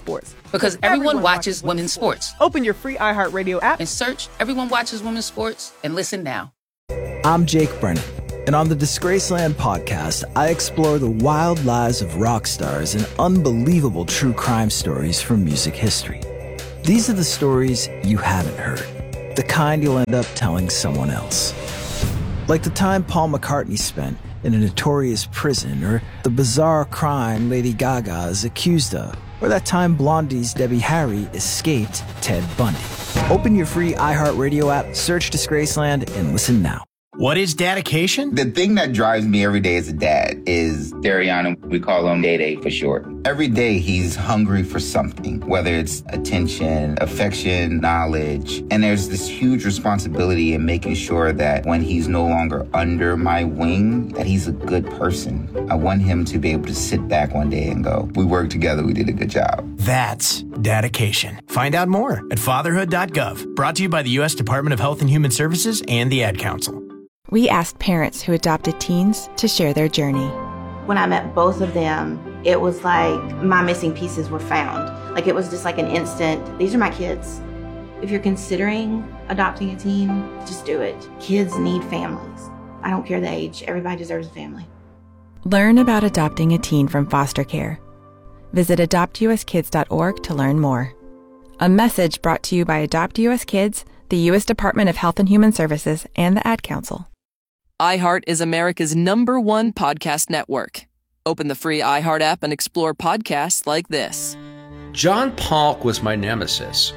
Because everyone watches women's sports. Open your free iHeartRadio app And search Everyone Watches Women's Sports and listen now. I'm Jake Brennan, and on the Disgraceland podcast, I explore the wild lives of rock stars and unbelievable true crime stories from music history. These are the stories you haven't heard, the kind you'll end up telling someone else. Like the time Paul McCartney spent in a notorious prison, or the bizarre crime Lady Gaga is accused of, or that time Blondie's Debbie Harry escaped Ted Bundy. Open your free iHeartRadio app, search Disgraceland, and listen now. What is dedication? The thing that drives me every day as a dad is Dariana. We call him Day for short. Every day he's hungry for something, whether it's attention, affection, knowledge. And there's this huge responsibility in making sure that when he's no longer under my wing, that he's a good person. I want him to be able to sit back one day and go, we worked together, we did a good job. That's dedication. Find out more at fatherhood.gov. Brought to you by the U.S. Department of Health and Human Services and the Ad Council. We asked parents who adopted teens to share their journey. When I met both of them, it was like my missing pieces were found. Like it was just like an instant, these are my kids. If you're considering adopting a teen, just do it. Kids need families. I don't care the age, everybody deserves a family. Learn about adopting a teen from foster care. Visit adoptuskids.org to learn more. A message brought to you by Adopt US Kids, the U.S. Department of Health and Human Services, and the Ad Council. iHeart is America's #1 podcast network. Open the free iHeart app and explore podcasts like this. John Polk was my nemesis.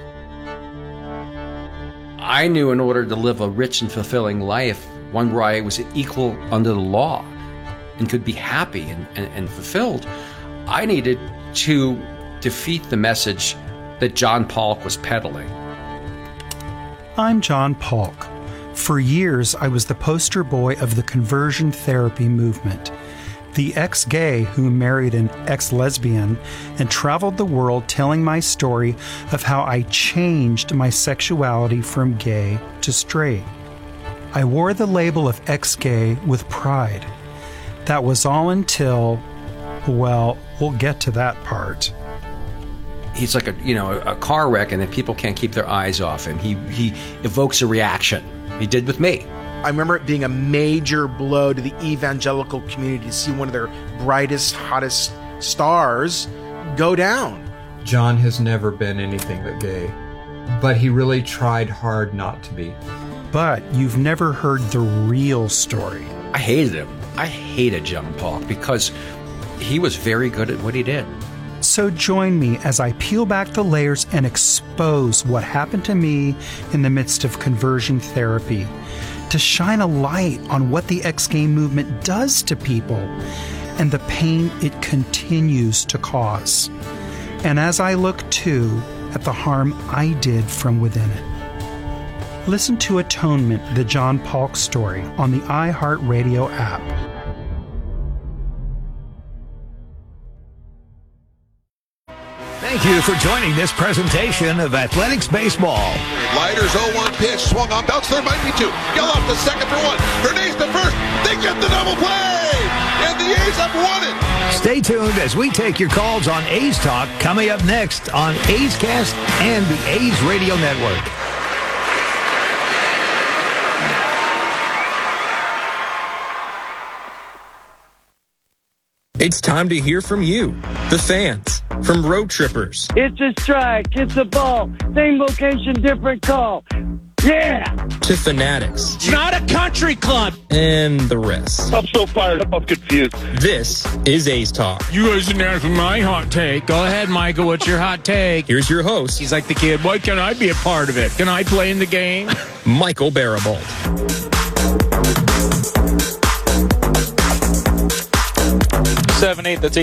I knew in order to live a rich and fulfilling life, one where I was equal under the law and could be happy and fulfilled, I needed to defeat the message that John Polk was peddling. I'm John Polk. For years, I was the poster boy of the conversion therapy movement. The ex-gay who married an ex-lesbian and traveled the world telling my story of how I changed my sexuality from gay to straight. I wore the label of ex-gay with pride. That was all until, well, we'll get to that part. He's like a car wreck, and then people can't keep their eyes off him. He evokes a reaction. He did with me. I remember it being a major blow to the evangelical community to see one of their brightest, hottest stars go down. John has never been anything but gay, but he really tried hard not to be. But you've never heard the real story. I hated him. I hated John Polk because he was very good at what he did. So join me as I peel back the layers and expose what happened to me in the midst of conversion therapy, to shine a light on what the ex-gay movement does to people and the pain it continues to cause. And as I look too at the harm I did from within it. Listen to Atonement, the John Polk story, on the iHeartRadio app. Thank you for joining this presentation of Athletics Baseball. Leiter's 0-1 pitch, swung on, bounce, there might be two. Geloff to second for one. Hernandez to first. They get the double play, and the A's have won it. Stay tuned as we take your calls on A's Talk, coming up next on A's Cast and the A's Radio Network. It's time to hear from you, the fans, from road trippers. It's a strike, it's a ball, same location, different call. Yeah! To fanatics. It's not a country club! And the rest. I'm so fired up, I'm confused. This is A's Talk. You guys didn't ask my hot take. Go ahead, Michael, what's your hot take? Here's your host. He's like the kid, why can't I be a part of it? Can I play in the game? Michael Barabalt. 878, that's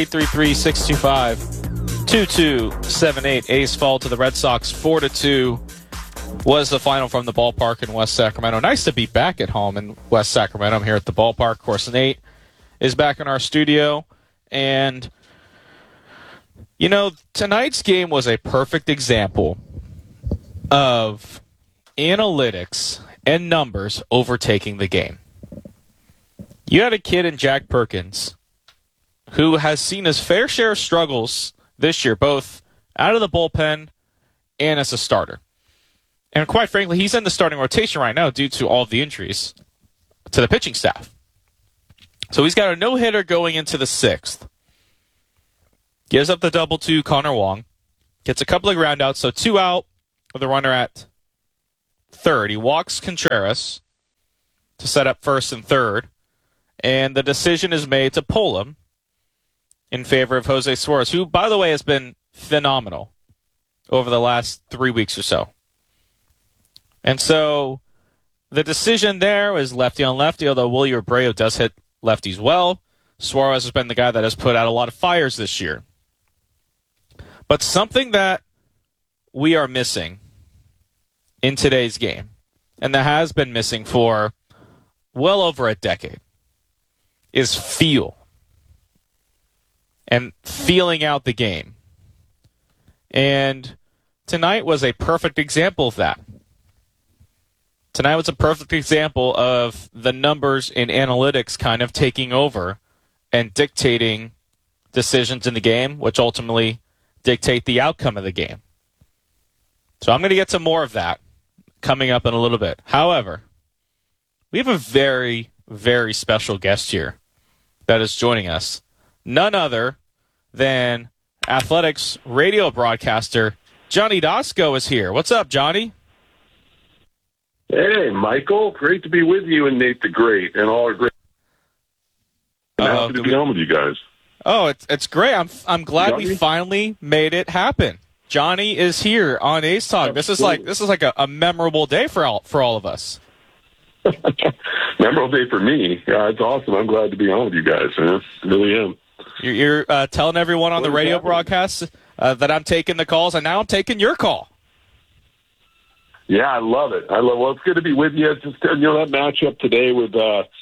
833-625-2278. A's fall to the Red Sox 4-2 was the final from the ballpark in West Sacramento. Nice to be back at home in West Sacramento. I'm here at the ballpark. Of course, Nate is back in our studio. And, you know, tonight's game was a perfect example of analytics and numbers overtaking the game. You had a kid in Jack Perkins who has seen his fair share of struggles this year, both out of the bullpen and as a starter. And quite frankly, he's in the starting rotation right now due to all of the injuries to the pitching staff. So he's got a no-hitter going into the 6th. Gives up the double to Connor Wong. Gets a couple of groundouts, so 2 out with a runner at 3rd. He walks Contreras to set up 1st and 3rd. And the decision is made to pull him in favor of Jose Suarez, who, by the way, has been phenomenal over the last 3 weeks or so. And so the decision there is lefty on lefty, although Willie Abreu does hit lefties well. Suarez has been the guy that has put out a lot of fires this year. But something that we are missing in today's game, and that has been missing for well over a decade, is feel. And feeling out the game. And tonight was a perfect example of that. Tonight was a perfect example of the numbers in analytics kind of taking over and dictating decisions in the game, which ultimately dictate the outcome of the game. So I'm going to get to more of that coming up in a little bit. However, we have a very, very special guest here that is joining us. None other than Athletics radio broadcaster Johnny Dosko is here. What's up, Johnny? Hey, Michael. Great to be with you and Nate the Great and all our great. Happy to be on with you guys. Oh, it's great. I'm glad we finally made it happen. Johnny is here on A's Talk. Absolutely. This is like a memorable day for all of us. Memorable day for me. It's awesome. I'm glad to be on with you guys, man. I really am. You're telling everyone on the radio broadcast that I'm taking the calls, and now I'm taking your call. Yeah, I love it. Well, it's good to be with you. Just that matchup today with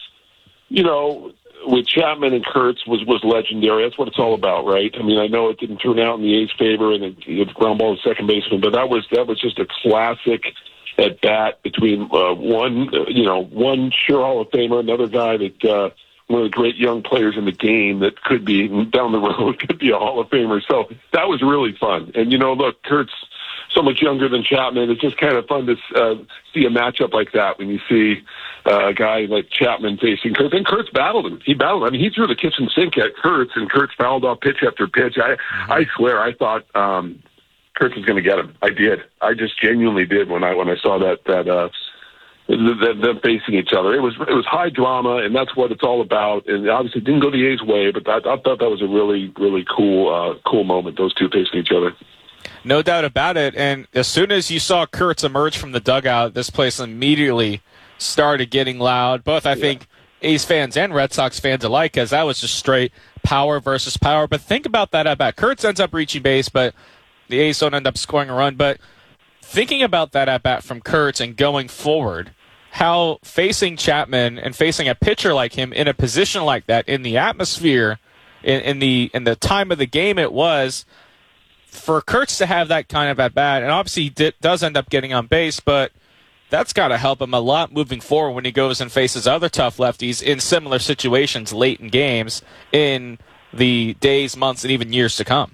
with Chapman and Kurtz was legendary. That's what it's all about, right? I mean, I know it didn't turn out in the A's favor, and it ground ball to second baseman, but that was just a classic at bat between one sure Hall of Famer, another guy that one of the great young players in the game that could be down the road could be a Hall of Famer. So that was really fun. And look, Kurtz so much younger than Chapman. It's just kind of fun to see a matchup like that when you see a guy like Chapman facing Kurtz. And Kurtz battled him. He battled him. I mean, he threw the kitchen sink at Kurtz, and Kurtz fouled off pitch after pitch. I swear, I thought Kurtz was going to get him. I did. I just genuinely did when I saw that them facing each other. It was high drama, and that's what it's all about. And obviously, it didn't go the A's way, but I thought that was a really, really cool moment. Those two facing each other. No doubt about it. And as soon as you saw Kurtz emerge from the dugout, this place immediately started getting loud. Both, I think, A's fans and Red Sox fans alike, because that was just straight power versus power. But think about that at bat. Kurtz ends up reaching base, but the A's don't end up scoring a run. But thinking about that at bat from Kurtz and going forward, how facing Chapman and facing a pitcher like him in a position like that, in the atmosphere, in the time of the game it was, for Kurtz to have that kind of at bat, and obviously he does end up getting on base, but that's got to help him a lot moving forward when he goes and faces other tough lefties in similar situations late in games in the days, months, and even years to come.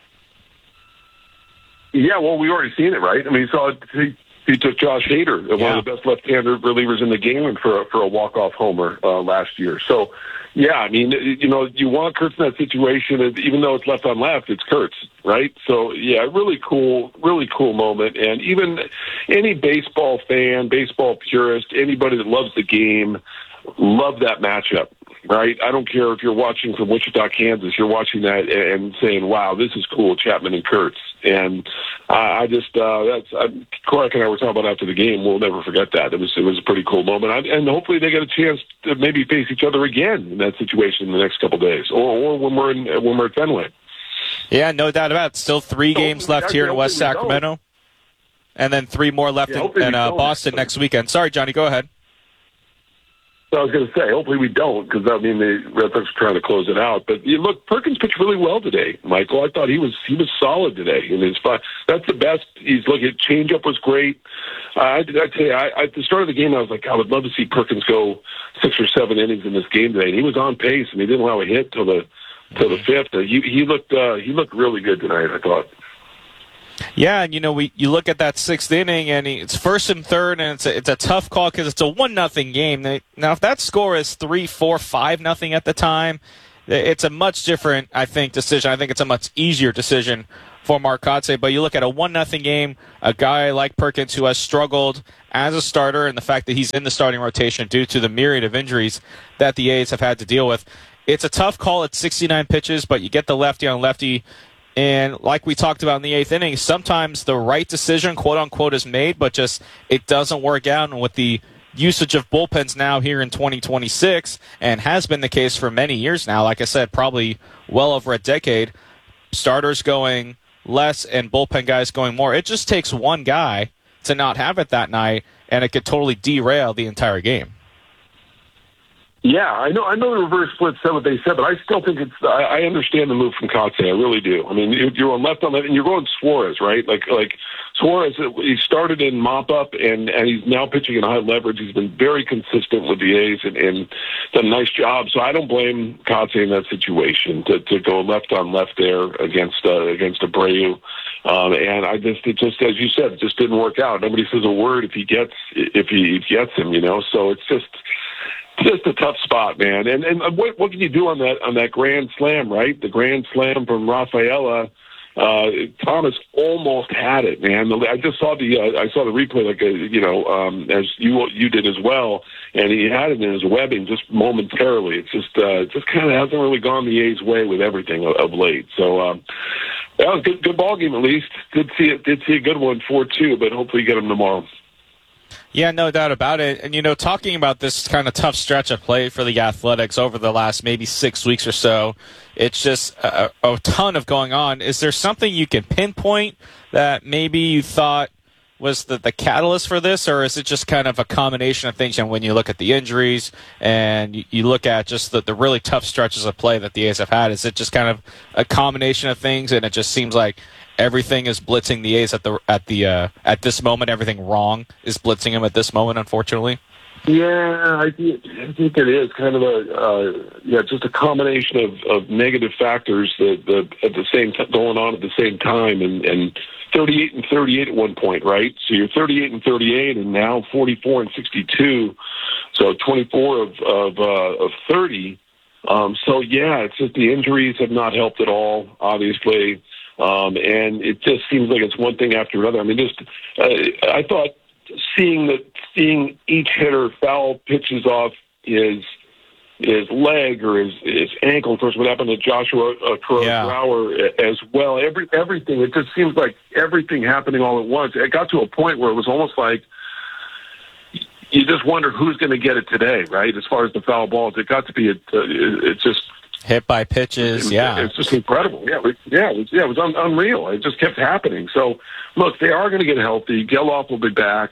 Yeah, well, we've already seen it, right? I mean, he took Josh Hader, one of the best left-hander relievers in the game, for a walk-off homer last year. So, yeah, I mean, you want Kurtz in that situation, and even though it's left on left, it's Kurtz, right? So, yeah, really cool moment. And even any baseball fan, baseball purist, anybody that loves the game, love that matchup, right? I don't care if you're watching from Wichita, Kansas, you're watching that and saying, wow, this is cool, Chapman and Kurtz. And Clark and I were talking about after the game. We'll never forget that. It was a pretty cool moment, and hopefully they get a chance to maybe face each other again in that situation in the next couple of days, or when we're at Fenway. Yeah, no doubt about it. Still 3 games left here in West Sacramento, and then 3 more left in Boston next weekend. Sorry, Johnny, go ahead. I was going to say, hopefully we don't, because the Red Sox are trying to close it out. But look, Perkins pitched really well today, Michael. I thought he was solid today. And that's the best. He's looking at changeup was great. I tell you, at the start of the game, I was like, I would love to see Perkins go 6 or 7 innings in this game today. And he was on pace, and he didn't allow a hit till the 5th. He looked really good tonight, I thought. Yeah, and you look at that 6th inning, and it's 1st and 3rd, and it's a tough call because it's a 1-0 game. Now, if that score is 3-4, 5-0 at the time, it's a much different, I think, decision. I think it's a much easier decision for Mark Kotsay. But you look at a 1-0 game, a guy like Perkins who has struggled as a starter, and the fact that he's in the starting rotation due to the myriad of injuries that the A's have had to deal with. It's a tough call at 69 pitches, but you get the lefty on lefty. And like we talked about in the 8th inning, sometimes the right decision, quote-unquote, is made, but just it doesn't work out. And with the usage of bullpens now here in 2026, and has been the case for many years now, like I said, probably well over a decade, starters going less and bullpen guys going more. It just takes one guy to not have it that night, and it could totally derail the entire game. Yeah, I know the reverse split said what they said, but I still think I understand the move from Kotsay. I really do. I mean, you're on left, and you're going Suarez, right? Like Suarez, he started in mop-up, and he's now pitching in high leverage. He's been very consistent with the A's and done a nice job. So I don't blame Kotsay in that situation to go left on left there against Abreu. And it just, as you said, it just didn't work out. Nobody says a word if he gets him, So it's just a tough spot, man. And what can you do on that grand slam, right? The grand slam from Rafaela. Thomas almost had it, man. I just saw the replay, as you did as well, and he had it in his webbing just momentarily. It's just kind of hasn't really gone the A's way with everything of late. So that was a good ball game at least. Did see a good one 4-2, but hopefully get him tomorrow. Yeah, no doubt about it. And, talking about this kind of tough stretch of play for the Athletics over the last maybe 6 weeks or so, it's just a ton of going on. Is there something you can pinpoint that maybe you thought was the catalyst for this, or is it just kind of a combination of things? And when you look at the injuries and you look at just the really tough stretches of play that the A's have had, is it just kind of a combination of things, and it just seems like everything is blitzing the A's at this moment? Everything wrong is blitzing them at this moment, unfortunately. Yeah, I think it is kind of just a combination of negative factors that at the same going on at the same time, and 38 and 38 at one point, right? So you're 38 and 38, and now 44 and 62, so 24 of 30. So yeah, it's just the injuries have not helped at all, obviously. And it just seems like it's one thing after another. I mean, I thought seeing each hitter foul pitches off his leg or his ankle. Of course, what happened to Joshua Brower as well. Everything. It just seems like everything happening all at once. It got to a point where it was almost like you just wonder who's going to get it today, right? As far as the foul balls, it got to be it's just hit by pitches. It's just incredible. It was unreal. It just kept happening. So, look, they are going to get healthy. Geloff will be back.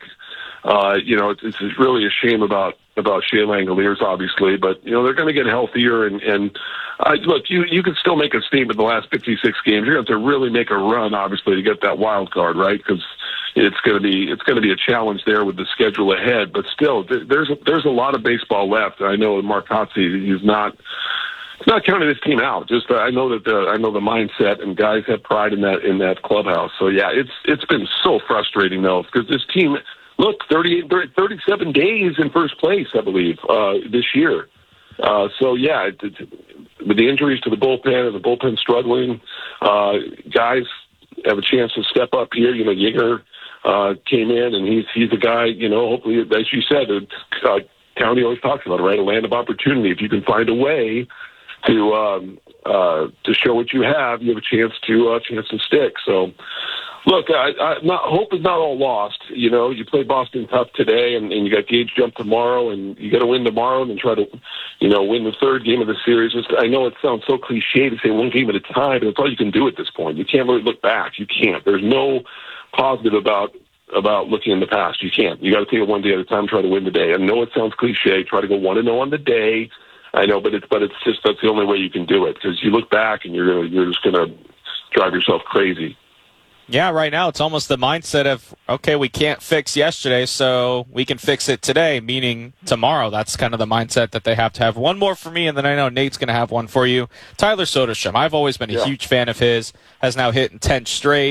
It's really a shame about Shea Langoliers, obviously, but they're going to get healthier. And look, you can still make a statement in the last 56 games. You're going to have to really make a run, obviously, to get that wild card, right? Because it's going to be a challenge there with the schedule ahead. But still, there's a lot of baseball left. I know Mark Kotsay, he's not counting this team out. Just I know the mindset, and guys have pride in that clubhouse. So yeah, it's been so frustrating though, because this team, look, 37 days in first place, I believe, this year. So yeah, with the injuries to the bullpen and the bullpen struggling, guys have a chance to step up here. Yeager came in, and he's the guy. Hopefully, as you said, County always talks about it, right? A land of opportunity. If you can find a way to show what you have a chance to stick. So, look, hope is not all lost. You play Boston tough today, and you got Gage Jump tomorrow, and you got to win tomorrow and then try to, win the third game of the series. I know it sounds so cliche to say one game at a time, but it's all you can do at this point. You can't really look back. You can't. There's no positive about looking in the past. You can't. You got to take it one day at a time, try to win the day. I know it sounds cliche. Try to go 1-0 on the day. I know, but it's just that's the only way you can do it, because you look back and you're just gonna drive yourself crazy. Yeah, right now it's almost the mindset of, okay, we can't fix yesterday, so we can fix it today, meaning tomorrow. That's kind of the mindset that they have to have. One more for me, and then I know Nate's going to have one for you. Tyler Soderstrom. I've always been a huge fan of his, has now hit in 10 straight.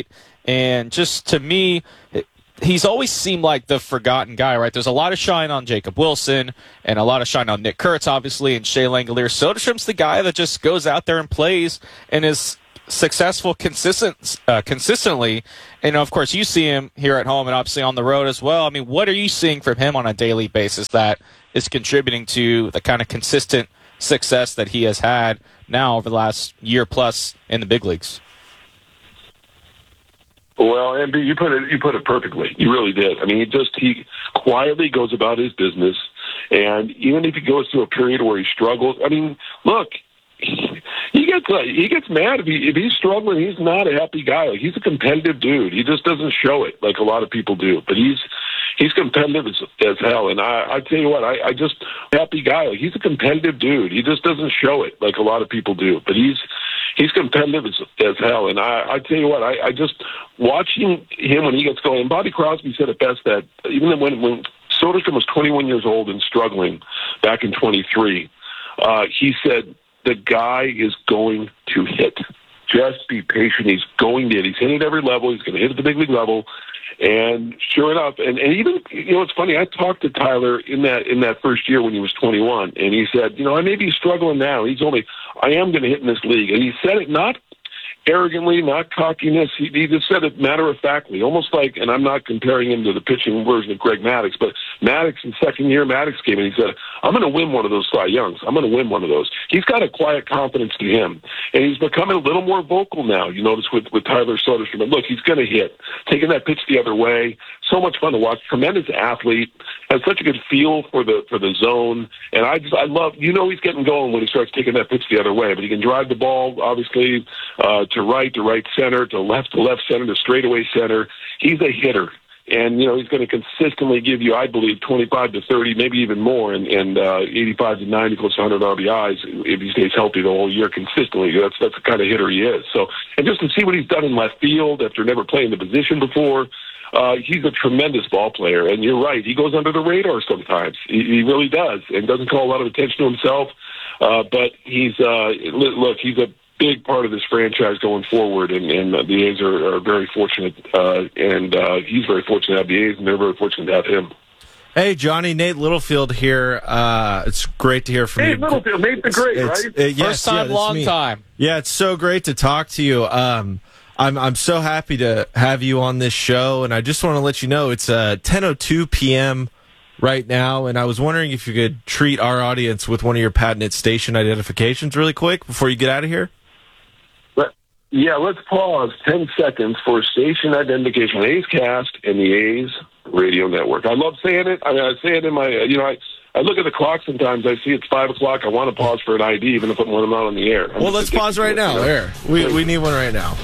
And just to me, he's always seemed like the forgotten guy, right? There's a lot of shine on Jacob Wilson and a lot of shine on Nick Kurtz, obviously, and Shea Langolier. Soderstrom's the guy that just goes out there and plays and is successful consistently. And, of course, you see him here at home and obviously on the road as well. I mean, what are you seeing from him on a daily basis that is contributing to the kind of consistent success that he has had now over the last year plus in the big leagues? Well, and you put it perfectly. You really did. I mean, he quietly goes about his business, and even if he goes through a period where he struggles, I mean, look, he gets mad if he's struggling. He's not a happy guy. Like, he's a competitive dude. He just doesn't show it like a lot of people do. But he's competitive as hell. And I tell you what, I just happy guy. Like, he's a competitive dude. He just doesn't show it like a lot of people do. But he's competitive as hell. And I tell you what, I just watching him when he gets going. And Bobby Crosby said it best that even when Soderstrom was 21 years old and struggling back in 23, he said, the guy is going to hit. Just be patient. He's going to hit. He's hitting at every level. He's going to hit at the big league level. And sure enough, and even, it's funny, I talked to Tyler in that first year when he was 21, and he said, I may be struggling now. I am going to hit in this league. And he said it not arrogantly, not cockiness. He just said it matter-of-factly, almost like, and I'm not comparing him to the pitching version of Greg Maddux, but Maddux in second year, Maddux came in and he said, I'm going to win one of those Cy Youngs. I'm going to win one of those. He's got a quiet confidence to him, and he's becoming a little more vocal now, you notice, with Tyler Soderstrom. But look, he's going to hit. Taking that pitch the other way, so much fun to watch. Tremendous athlete, has such a good feel for the zone, and I love, he's getting going when he starts taking that pitch the other way, but he can drive the ball, obviously, to right center, to left center, to straightaway center. He's a hitter. And, he's going to consistently give you, I believe, 25 to 30, maybe even more, and 85 to 90, close to 100 RBIs if he stays healthy the whole year consistently. That's the kind of hitter he is. So, and just to see what he's done in left field after never playing the position before, he's a tremendous ball player. And you're right, he goes under the radar sometimes. He really does, and doesn't call a lot of attention to himself. But he's a big part of this franchise going forward, and the A's are very fortunate, and he's very fortunate to have the A's, and they're very fortunate to have him. Hey, Johnny, Nate Littlefield here. It's great to hear from you. Nate Littlefield, Nate the Great, right? First time, long time. Yeah, it's so great to talk to you. I'm so happy to have you on this show, and I just want to let you know it's 10:02 p.m. right now, and I was wondering if you could treat our audience with one of your patented station identifications really quick before you get out of here. Yeah, let's pause 10 seconds for station identification. A's Cast and the A's Radio Network. I love saying it. I mean, I say it in my, I look at the clock sometimes. I see it's 5 o'clock. I want to pause for an ID, even if I'm not on the air. Well, let's pause right now. Here, we need one right now.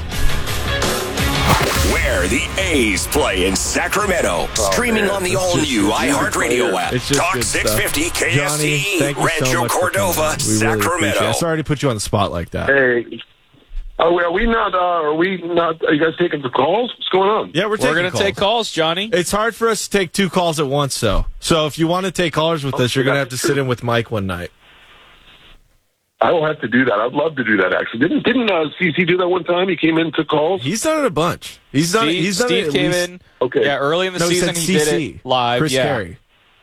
Where the A's play in Sacramento. Streaming on the all-new iHeartRadio app. Talk 650 KSE, Johnny, Rancho Cordova, Sacramento. I sorry to put you on the spot like that. Hey. Are you guys taking the calls? What's going on? Yeah, we're going to take calls, Johnny. It's hard for us to take two calls at once, though. So if you want to take callers with us, you're going to have to sit in with Mike one night. I will have to do that. I'd love to do that, actually. Didn't CC do that one time? He came in to calls? He's done it a bunch. Steve came in. Okay. Yeah, early in the season he did it live. Chris Carey.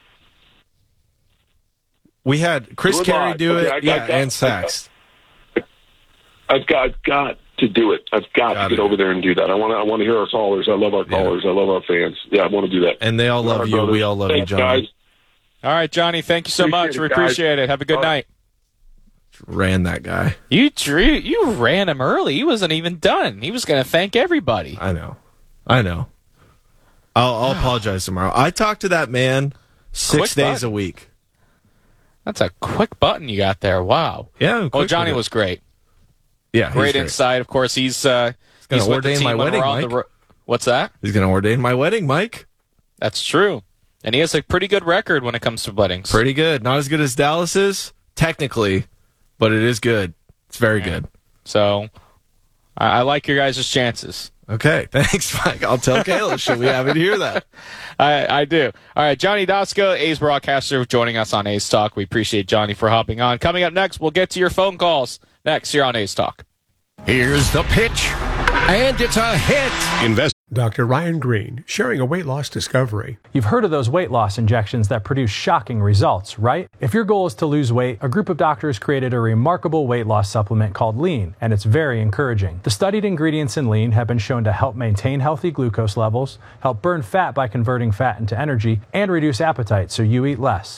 We had Chris Carey do it, and Sachs. I've got to do it. I've got to get over there and do that. I want to hear our callers. I love our callers. I love our fans. Yeah, I want to do that. And they all love you. We all love you, Johnny. Guys. All right, Johnny. Thank you so much. We appreciate it. Have a good night. Ran that guy. You ran him early. He wasn't even done. He was going to thank everybody. I know. I'll apologize tomorrow. I talked to that man 6 days a week. That's a quick button you got there. Wow. Yeah. Well, Johnny was great. Yeah, great insight. Of course, he's going to ordain my wedding, Mike. What's that? He's going to ordain my wedding, Mike. That's true. And he has a pretty good record when it comes to weddings. Pretty good. Not as good as Dallas's, technically, but it is good. It's very good. So, I like your guys' chances. Okay. Thanks, Mike. I'll tell Kayla. Should we have it hear that? I do. All right. Johnny Dosko, A's broadcaster, joining us on A's Talk. We appreciate Johnny for hopping on. Coming up next, we'll get to your phone calls. Next, here on A's Talk. Here's the pitch. And it's a hit. Dr. Ryan Green, sharing a weight loss discovery. You've heard of those weight loss injections that produce shocking results, right? If your goal is to lose weight, a group of doctors created a remarkable weight loss supplement called Lean, and it's very encouraging. The studied ingredients in Lean have been shown to help maintain healthy glucose levels, help burn fat by converting fat into energy, and reduce appetite so you eat less.